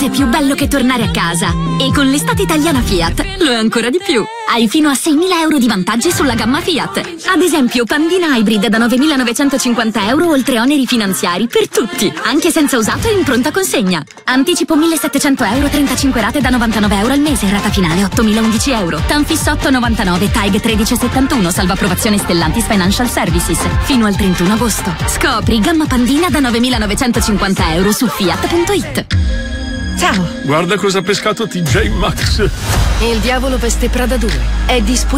niente più bello che tornare a casa. E con l'estate italiana Fiat lo è ancora di più. Hai fino a 6.000 euro di vantaggi sulla gamma Fiat. Ad esempio, Pandina Hybrid da 9.950 euro oltre oneri finanziari per tutti, anche senza usato e in pronta consegna. Anticipo 1.700 euro, 35 rate da 99 euro al mese, rata finale 8.011 euro. Tanfis 8,99, TAG 13,71, salva approvazione Stellantis Financial Services. Fino al 31 agosto. Scopri gamma Pandina da 9.950 euro su Fiat.it. Ciao. Guarda cosa ha pescato TJ Maxx. Il diavolo veste Prada 2. È disponibile